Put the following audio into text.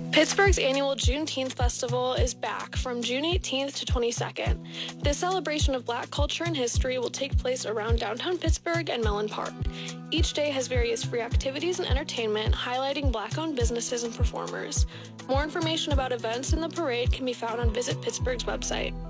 Pittsburgh's annual Juneteenth Festival is back from June 18th to 22nd. This celebration of Black culture and history will take place around downtown Pittsburgh and Mellon Park. Each day has various free activities and entertainment highlighting Black-owned businesses and performers. More information about events in the parade can be found on Visit Pittsburgh's website.